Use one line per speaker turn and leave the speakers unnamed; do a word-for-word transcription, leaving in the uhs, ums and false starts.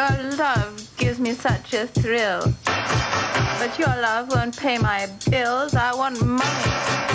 Your love gives me such a thrill. But your love won't pay my bills. I want money.